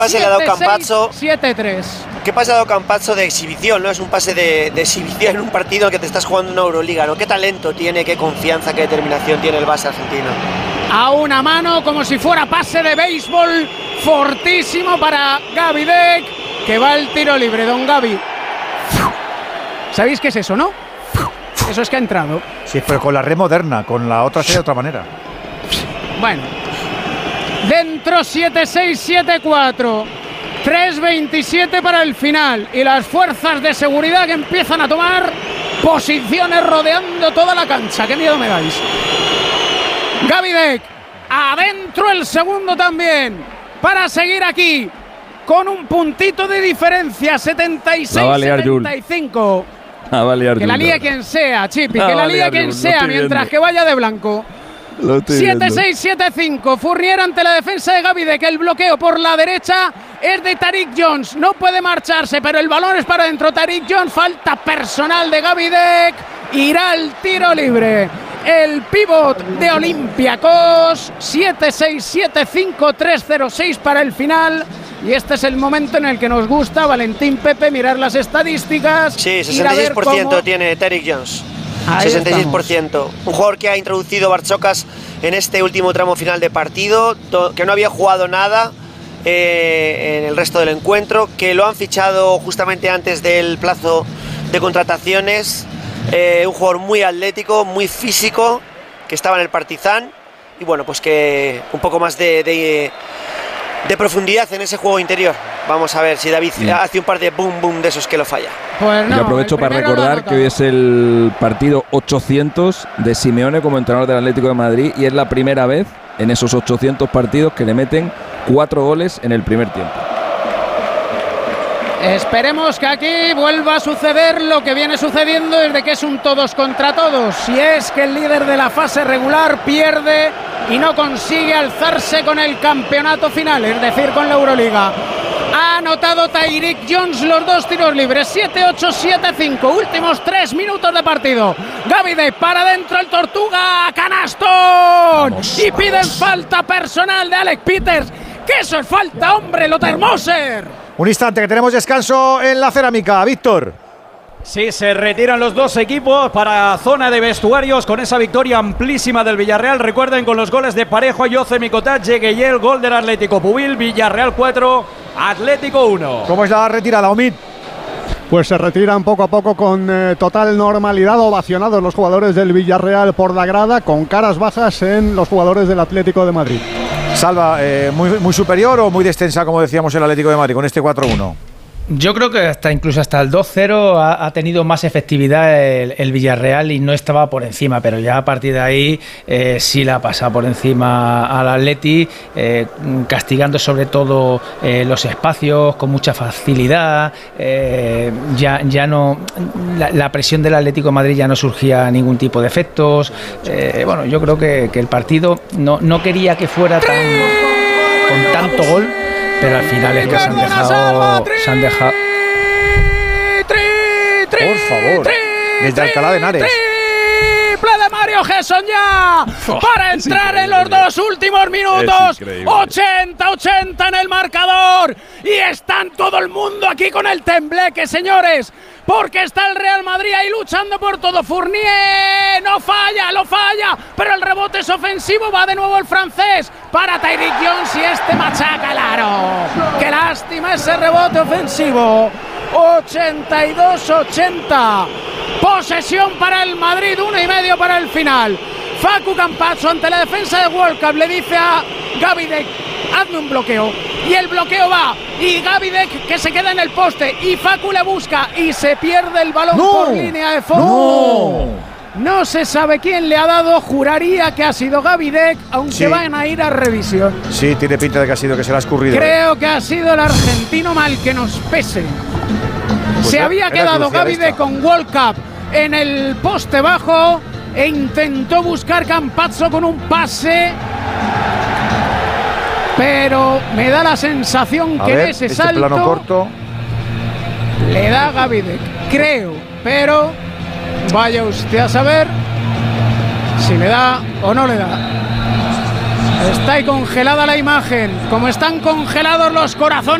pase le ha dado Campazzo. 7-3. ¿Qué pase ha dado Campazzo de exhibición? ¿No? Es un pase de exhibición en un partido en que te estás jugando una Euroliga, ¿no? ¿Qué talento tiene, qué confianza, qué determinación tiene el base argentino? A una mano, como si fuera pase de béisbol, fortísimo para Gaby Deck, que va al tiro libre. Don Gaby, ¿sabéis qué es eso, no? Eso es que ha entrado. Sí, pero con la red moderna, con la otra sería de otra manera. Bueno, dentro 7-6, 7-4, 3-27 para el final, y las fuerzas de seguridad que empiezan a tomar posiciones rodeando toda la cancha. ¡Qué miedo me dais! Gaby Deck, adentro el segundo también, para seguir aquí con un puntito de diferencia, 76-75. Que la líe quien sea, Chipi, que la líe quien sea, mientras que vaya de blanco. 7-6, 7-5. Fournier ante la defensa de Gaby Deck. El bloqueo por la derecha es de Tariq Jones. No puede marcharse, pero el balón es para adentro. Tariq Jones, falta personal de Gaby Deck. Irá al tiro libre el pívot de Olympiacos. 7-6, 7-5, 3-0-6 para el final. Y este es el momento en el que nos gusta, Valentín Pepe, mirar las estadísticas. Sí, 66% tiene Tariq Jones. Ahí 66%. Estamos. Un jugador que ha introducido Bartzokas en este último tramo final de partido, que no había jugado nada en el resto del encuentro, que lo han fichado justamente antes del plazo de contrataciones. Un jugador muy atlético, muy físico, que estaba en el Partizan. Y bueno, pues que un poco más de profundidad en ese juego interior. Vamos a ver si David hace un par de boom boom de esos que lo falla. Pues no, y aprovecho para recordar que hoy es el partido 800 de Simeone como entrenador del Atlético de Madrid, y es la primera vez en esos 800 partidos que le meten 4 goles en el primer tiempo. Esperemos que aquí vuelva a suceder lo que viene sucediendo desde que es un todos contra todos. Si es que el líder de la fase regular pierde y no consigue alzarse con el campeonato final, es decir, con la Euroliga. Ha anotado Tariq Jones los dos tiros libres. 7-8, 7-5. Últimos 3 minutos de partido. Gaby Deck para adentro, el Tortuga. ¡Canastón! Vamos, y piden falta personal de Alec Peters. ¡Que eso es falta, hombre! ¡Lothar Moser! Un instante, que tenemos descanso en la cerámica. Víctor. Sí, se retiran los dos equipos para zona de vestuarios con esa victoria amplísima del Villarreal. Recuerden, con los goles de Parejo, Ayoce, Micotat, Yegueyel, gol del Atlético Pubil. Villarreal 4, Atlético 1. ¿Cómo es la retirada, Omid? Pues se retiran poco a poco con total normalidad, ovacionados los jugadores del Villarreal por la grada, con caras bajas en los jugadores del Atlético de Madrid. Salva, muy superior o muy extensa, como decíamos, el Atlético de Madrid con este 4-1. Yo creo que incluso hasta el 2-0 ha tenido más efectividad el Villarreal y no estaba por encima, pero ya a partir de ahí sí la ha pasado por encima al Atleti, castigando sobre todo los espacios con mucha facilidad. Ya no, la presión del Atlético de Madrid ya no surgía ningún tipo de efectos. Bueno, yo creo que el partido no quería que fuera con tanto gol. Pero al final es que se han dejado. Por favor. Desde Alcalá de Henares. Triple de Mario Gesson ya. Para entrar en los dos últimos minutos. 80-80 en el marcador. Y están todo el mundo aquí con el tembleque, señores. Porque está el Real Madrid ahí luchando por todo. Fournier no falla, lo falla, pero el rebote es ofensivo. Va de nuevo el francés para Tariq Jones y este machaca el aro. Qué lástima ese rebote ofensivo. 82-80. Posesión para el Madrid, 1,5 para el final. Facu Campazzo ante la defensa de World Cup le dice a Gaby Deck: hazme un bloqueo. Y el bloqueo va. Y Gaby Deck, que se queda en el poste. Y Facu le busca. Y se pierde el balón por línea de fondo. No se sabe quién le ha dado. Juraría que ha sido Gaby Deck, aunque van a ir a revisión. Sí, tiene pinta de que ha sido, que se le ha escurrido. Creo que ha sido el argentino, mal que nos pese. Pues se había quedado Gaby Deck con World Cup en el poste bajo. E intentó buscar Campazzo con un pase. Pero me da la sensación que en ese salto plano corto le da Gaby Deck, creo, pero vaya usted a saber si le da o no le da. Está ahí congelada la imagen, como están congelados los corazones.